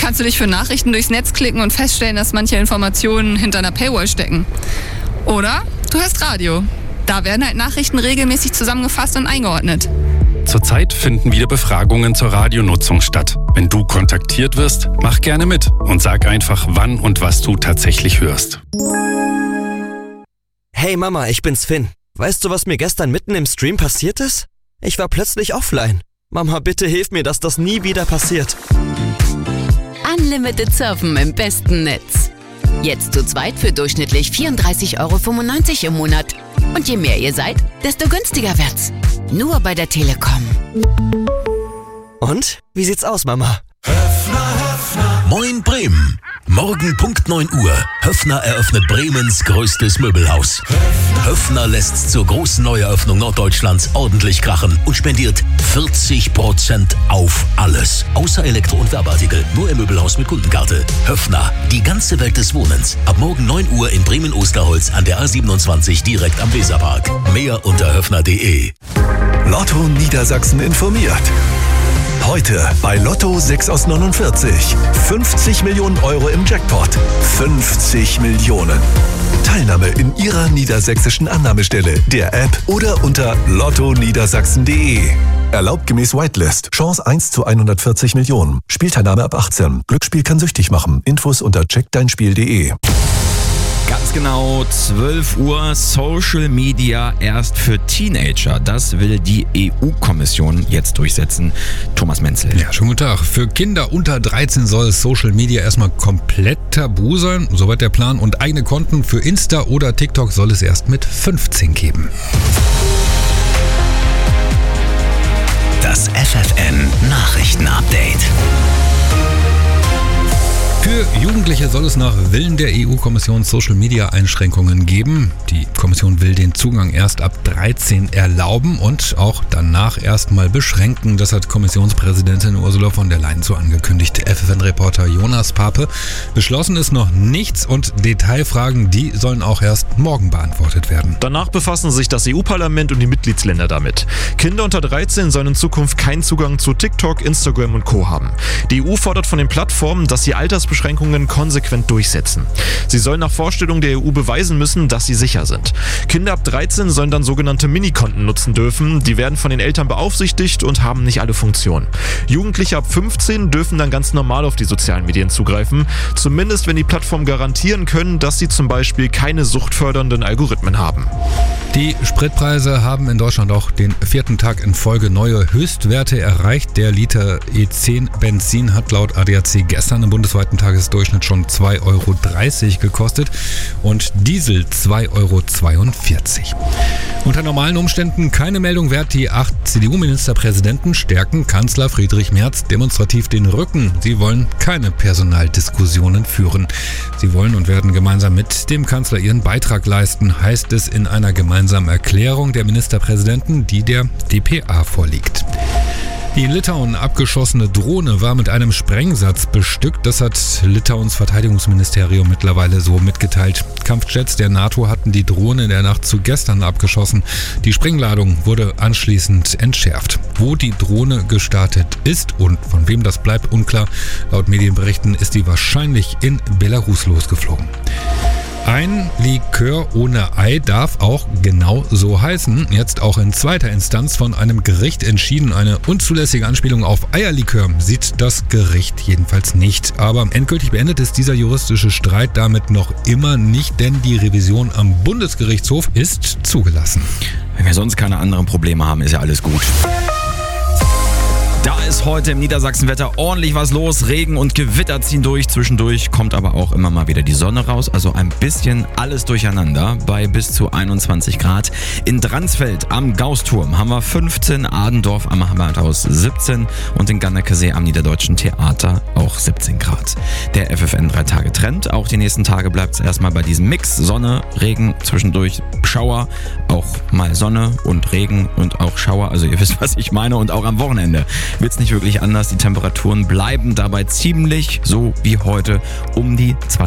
kannst du dich für Nachrichten durchs Netz klicken und feststellen, dass manche Informationen hinter einer Paywall stecken. Oder du hörst Radio. Da werden halt Nachrichten regelmäßig zusammengefasst und eingeordnet. Zurzeit finden wieder Befragungen zur Radionutzung statt. Wenn du kontaktiert wirst, mach gerne mit und sag einfach, wann und was du tatsächlich hörst. Hey Mama, ich bin's Finn. Weißt du, was mir gestern mitten im Stream passiert ist? Ich war plötzlich offline. Mama, bitte hilf mir, dass das nie wieder passiert. Unlimited Surfen im besten Netz. Jetzt zu zweit für durchschnittlich 34,95 € im Monat. Und je mehr ihr seid, desto günstiger wird's. Nur bei der Telekom. Und? Wie sieht's aus, Mama? Moin Bremen. Morgen Punkt 9 Uhr. Höffner eröffnet Bremens größtes Möbelhaus. Höffner lässt zur großen Neueröffnung Norddeutschlands ordentlich krachen und spendiert 40% auf alles. Außer Elektro- und Werbeartikel. Nur im Möbelhaus mit Kundenkarte. Höffner, die ganze Welt des Wohnens. Ab morgen 9 Uhr in Bremen-Osterholz an der A27 direkt am Weserpark. Mehr unter höffner.de. Lotto Niedersachsen informiert. Heute bei Lotto 6 aus 49. 50 Millionen Euro im Jackpot. 50 Millionen. Teilnahme in Ihrer niedersächsischen Annahmestelle, der App oder unter lottoniedersachsen.de. Erlaubt gemäß Whitelist. Chance 1 zu 140 Millionen. Spielteilnahme ab 18. Glücksspiel kann süchtig machen. Infos unter checkdeinspiel.de. Ganz genau 12 Uhr, Social Media erst für Teenager. Das will die EU-Kommission jetzt durchsetzen. Thomas Menzel. Ja, schönen guten Tag. Für Kinder unter 13 soll Social Media erstmal komplett tabu sein, soweit der Plan. Und eigene Konten für Insta oder TikTok soll es erst mit 15 geben. Das FFN Nachrichten-Update. Für Jugendliche soll es nach Willen der EU-Kommission Social-Media-Einschränkungen geben. Die Kommission will den Zugang erst ab 13 erlauben und auch danach erstmal beschränken. Das hat Kommissionspräsidentin Ursula von der Leyen so angekündigt. FFN-Reporter Jonas Pape. Beschlossen ist noch nichts und Detailfragen, die sollen auch erst morgen beantwortet werden. Danach befassen sich das EU-Parlament und die Mitgliedsländer damit. Kinder unter 13 sollen in Zukunft keinen Zugang zu TikTok, Instagram und Co. haben. Die EU fordert von den Plattformen, dass sie Altersbeschränkungen konsequent durchsetzen. Sie sollen nach Vorstellung der EU beweisen müssen, dass sie sicher sind. Kinder ab 13 sollen dann sogenannte Minikonten nutzen dürfen. Die werden von den Eltern beaufsichtigt und haben nicht alle Funktionen. Jugendliche ab 15 dürfen dann ganz normal auf die sozialen Medien zugreifen. Zumindest wenn die Plattformen garantieren können, dass sie zum Beispiel keine suchtfördernden Algorithmen haben. Die Spritpreise haben in Deutschland auch den 4. Tag in Folge neue Höchstwerte erreicht. Der Liter E10 Benzin hat laut ADAC gestern im bundesweiten Tagesdurchschnitt schon 2,30 € gekostet und Diesel 2,42 €. Unter normalen Umständen keine Meldung wert. Die 8 CDU-Ministerpräsidenten stärken Kanzler Friedrich Merz demonstrativ den Rücken. Sie wollen keine Personaldiskussionen führen. Sie wollen und werden gemeinsam mit dem Kanzler ihren Beitrag leisten, heißt es in einer gemeinsamen Erklärung der Ministerpräsidenten, die der dpa vorliegt. Die in Litauen abgeschossene Drohne war mit einem Sprengsatz bestückt. Das hat Litauens Verteidigungsministerium mittlerweile so mitgeteilt. Kampfjets der NATO hatten die Drohne in der Nacht zu gestern abgeschossen. Die Sprengladung wurde anschließend entschärft. Wo die Drohne gestartet ist und von wem das bleibt unklar. Laut Medienberichten ist die wahrscheinlich in Belarus losgeflogen. Ein Likör ohne Ei darf auch genau so heißen. Jetzt auch in zweiter Instanz von einem Gericht entschieden. Eine unzulässige Anspielung auf Eierlikör sieht das Gericht jedenfalls nicht. Aber endgültig beendet ist dieser juristische Streit damit noch immer nicht, denn die Revision am Bundesgerichtshof ist zugelassen. Wenn wir sonst keine anderen Probleme haben, ist ja alles gut. Da ist heute im Niedersachsenwetter ordentlich was los. Regen und Gewitter ziehen durch. Zwischendurch kommt aber auch immer mal wieder die Sonne raus. Also ein bisschen alles durcheinander bei bis zu 21 Grad. In Dransfeld am Gausturm haben wir 15, Adendorf am Hammerhaus 17 und in Ganderkesee am Niederdeutschen Theater auch 17 Grad. Der FFN 3-Tage-Trend. Auch die nächsten Tage bleibt es erstmal bei diesem Mix. Sonne, Regen, zwischendurch Schauer, auch mal Sonne und Regen und auch Schauer. Also ihr wisst, was ich meine. Und auch am Wochenende wird es nicht wirklich anders. Die Temperaturen bleiben dabei ziemlich so wie heute um die